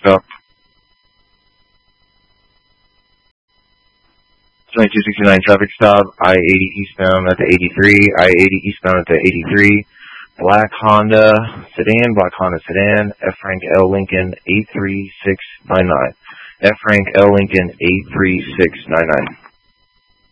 stop. 2269 traffic stop, I-80 eastbound at the 83, I-80 eastbound at the 83, black Honda sedan, F. Frank L. Lincoln 83699. F. Frank L. Lincoln 83699.